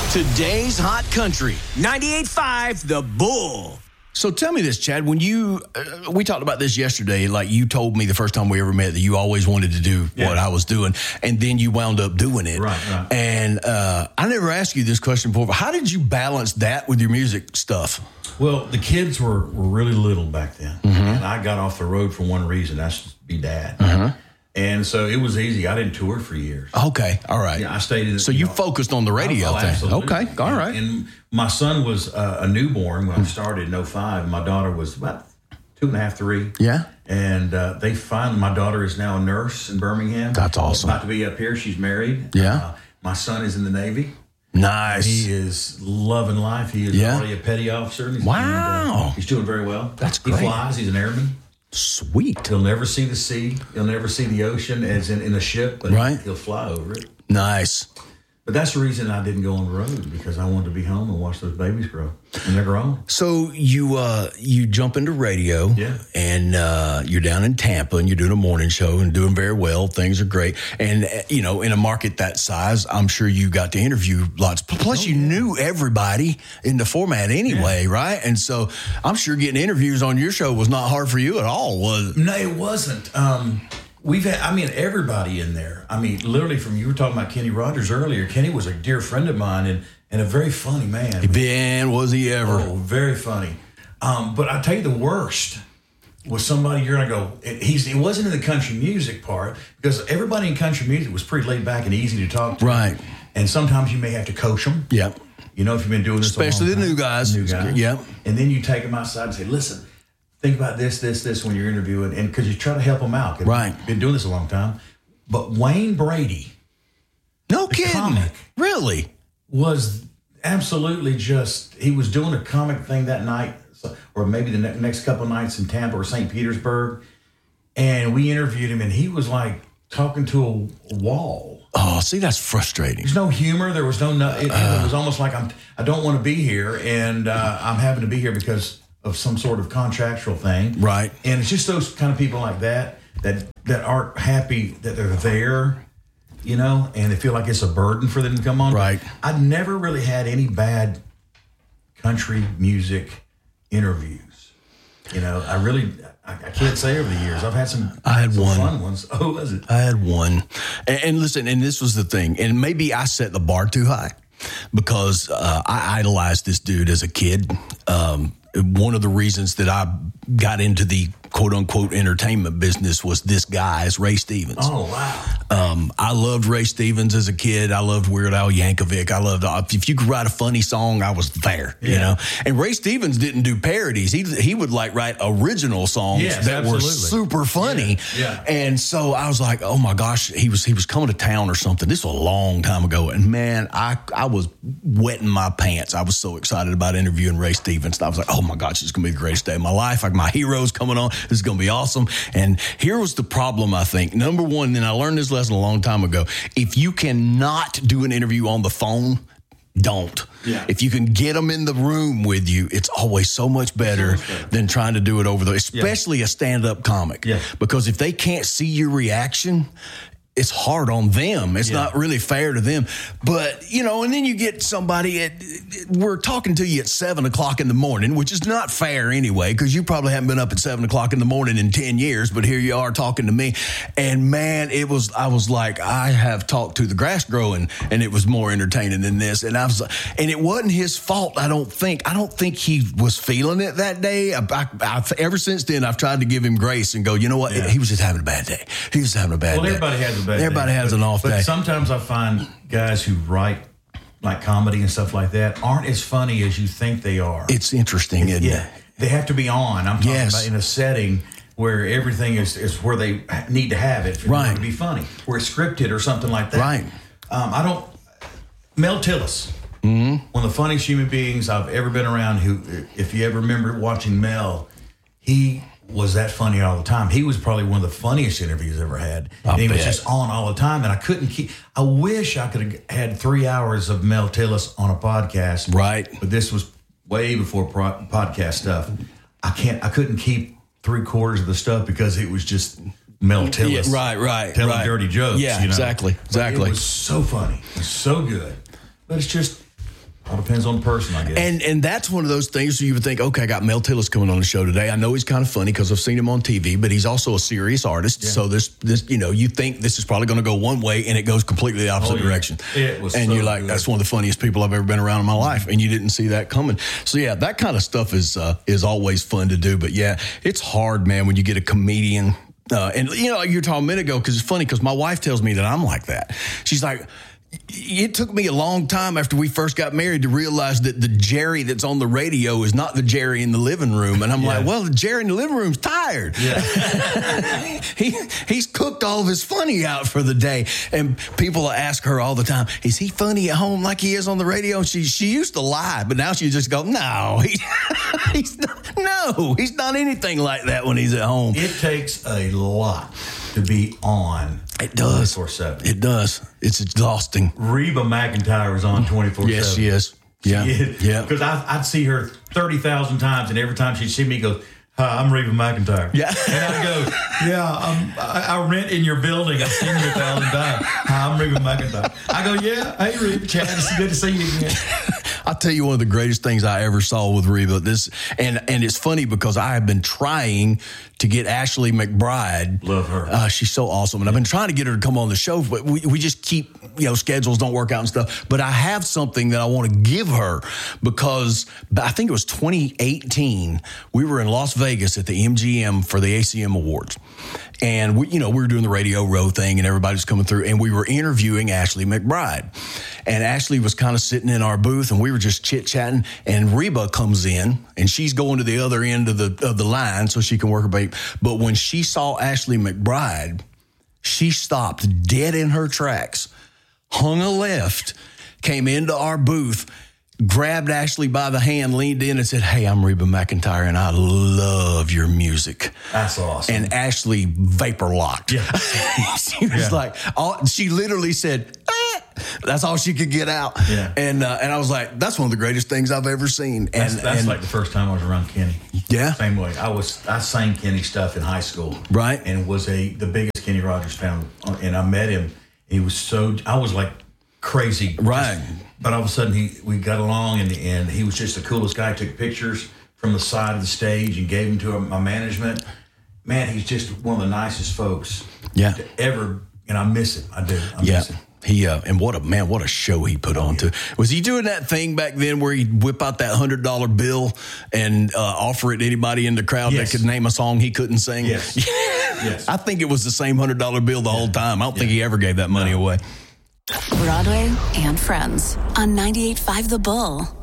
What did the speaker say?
Today's Hot Country, 98.5 The Bull. So tell me this, Chad, when you, we talked about this yesterday, like you told me the first time we ever met that you always wanted to do what I was doing, and then you wound up doing it. Right. And I never asked you this question before, but how did you balance that with your music stuff? Well, the kids were really little back then, and I got off the road for one reason, that's to be dad. And so it was easy. I didn't tour for years. Okay, all right. Yeah, I stayed in. So you focused on the radio thing. Absolutely. Okay, all right. And my son was a newborn when I started in 2005. My daughter was about 2.5, 3. Yeah. And they finally, my daughter is now a nurse in Birmingham. That's awesome. About to be up here. She's married. Yeah. My son is in the Navy. Nice. He is loving life. He is already a petty officer. Wow. He's doing very well. That's great. He flies. He's an airman. Sweet. He'll never see the sea. He'll never see the ocean as in a ship, but he'll fly over it. Nice. But that's the reason I didn't go on the road, because I wanted to be home and watch those babies grow. And they're grown. So you jump into radio, and you're down in Tampa, and you're doing a morning show and doing very well. Things are great. And, you know, in a market that size, I'm sure you got to interview lots. Plus, you knew everybody in the format anyway, right? And so I'm sure getting interviews on your show was not hard for you at all, was it? No, it wasn't. We've had, everybody in there. Literally you were talking about Kenny Rogers earlier. Kenny was a dear friend of mine and a very funny man. Ben, was he ever? Oh, very funny. But I tell you, the worst was somebody you're going to go, it wasn't in the country music part, because everybody in country music was pretty laid back and easy to talk to. Right. And sometimes you may have to coach them. Yep. You know, if you've been doing this especially a long time, the new guys. Yep. And then you take them outside and say, listen, think about this when you're interviewing, and because you try to help them out. Right. Been doing this a long time. But Wayne Brady, no kidding, comic, really, was absolutely he was doing a comic thing that night, or maybe the next couple of nights in Tampa or St. Petersburg, and we interviewed him, and he was like talking to a wall. Oh, see, that's frustrating. There's no humor. There was it was almost like I don't want to be here, and I'm having to be here because of some sort of contractual thing. Right. And it's just those kind of people like that aren't happy that they're there, you know, and they feel like it's a burden for them to come on. Right. I never really had any bad country music interviews. You know, I can't say over the years. I've had some fun ones. Oh, was it? I had one. And listen, and this was the thing, and maybe I set the bar too high, because I idolized this dude as a kid. One of the reasons that I got into the quote-unquote entertainment business was this guy, is Ray Stevens. Oh, wow. I loved Ray Stevens as a kid. I loved Weird Al Yankovic. I loved, if you could write a funny song, I was there, you know. And Ray Stevens didn't do parodies. He would like write original songs that were super funny. Yeah. And so I was like, oh my gosh, he was coming to town or something. This was a long time ago. And man, I was wetting my pants. I was so excited about interviewing Ray Stevens. I was like, oh my gosh, this is going to be the greatest day of my life. Like, my hero's coming on. This is going to be awesome. And here was the problem, I think. Number one, and I learned this lesson a long time ago. If you cannot do an interview on the phone, don't. Yeah. If you can get them in the room with you, it's always so much better than trying to do it over especially a stand-up comic. Yeah. Because if they can't see your reaction, it's hard on them. It's not really fair to them. But, you know, and then you get somebody we're talking to you at 7 o'clock in the morning, which is not fair anyway, because you probably haven't been up at 7 o'clock in the morning in 10 years, but here you are talking to me. And man, I was like, I have talked to the grass growing, and it was more entertaining than this. And and it wasn't his fault, I don't think. I don't think he was feeling it that day. Ever since then, I've tried to give him grace and go, you know what? He was just having a bad day. He was having a bad day. Well, everybody has a bad day. Everybody has an off day. But sometimes I find guys who write like comedy and stuff like that aren't as funny as you think they are. It's interesting, isn't it? They have to be on. I'm talking about in a setting where everything is where they need to have it for it to be funny. Where it's scripted or something like that. Right. Mel Tillis, one of the funniest human beings I've ever been around, who, if you ever remember watching Mel, he was that funny all the time. He was probably one of the funniest interviews I ever had. And he was just on all the time, and I couldn't keep. I wish I could have had 3 hours of Mel Tillis on a podcast. Right. But this was way before podcast stuff. I couldn't keep 3/4 of the stuff because it was just Mel Tillis. Right. Telling dirty jokes. Yeah, you know? exactly. But it was so funny. It was so good. But it's just All depends on the person, I guess. And that's one of those things where you would think, okay, I got Mel Tillis coming on the show today. I know he's kind of funny because I've seen him on TV, but he's also a serious artist. Yeah. So this, you think this is probably going to go one way, and it goes completely the opposite direction. It was, and so you're like, good. That's one of the funniest people I've ever been around in my life, and you didn't see that coming. So yeah, that kind of stuff is always fun to do. But yeah, it's hard, man, when you get a comedian. And you know, you were talking a minute ago because it's funny because my wife tells me that I'm like that. She's like, it took me a long time after we first got married to realize that the Jerry that's on the radio is not the Jerry in the living room. And I'm like, well, the Jerry in the living room's tired. Yeah. He's cooked all of his funny out for the day. And people ask her all the time, is he funny at home like he is on the radio? And she used to lie, but now she just go, no, he's not anything like that when he's at home. It takes a lot to be on. It does. 24/7. It does. It's exhausting. Reba McEntire is on 24/7. Yes, she is. Yeah. Yeah. Because I'd see her 30,000 times, and every time she'd see me, go, hi, I'm Reba McEntire. Yeah. And I'd go, I rent in your building. I've seen you 1,000 times. Hi, I'm Reba McEntire. I go, yeah, hey, Reba, Chad, it's good to see you again. I'll tell you one of the greatest things I ever saw with Reba. And it's funny because I have been trying to get Ashley McBryde. Love her. She's so awesome. And I've been trying to get her to come on the show, but we just keep, schedules don't work out and stuff. But I have something that I want to give her because I think it was 2018. We were in Las Vegas at the MGM for the ACM Awards. And we were doing the Radio Row thing and everybody was coming through and we were interviewing Ashley McBryde. And Ashley was kind of sitting in our booth and we were just chit-chatting and Reba comes in and she's going to the other end of the line so she can work her baby. But when she saw Ashley McBryde, she stopped dead in her tracks, hung a left, came into our booth, grabbed Ashley by the hand, leaned in and said, hey, I'm Reba McEntire, and I love your music. That's awesome. And Ashley vapor locked. Yeah. She was like, she literally said, that's all she could get out. Yeah. And I was like, that's one of the greatest things I've ever seen. And that's like the first time I was around Kenny. Yeah. Same way. I sang Kenny stuff in high school. Right. And was the biggest Kenny Rogers fan. And I met him. He was I was like crazy. Right. But all of a sudden, we got along, and he was just the coolest guy. Took pictures from the side of the stage and gave them to my management. Man, he's just one of the nicest folks to ever, and I miss him. I do. I miss him. He and what a show he put on too. Was he doing that thing back then where he'd whip out that $100 bill and offer it to anybody in the crowd that could name a song he couldn't sing? Yes. Yes. I think it was the same $100 bill the whole time. I don't think he ever gave that money away. Broadway and Friends on 98.5 The Bull.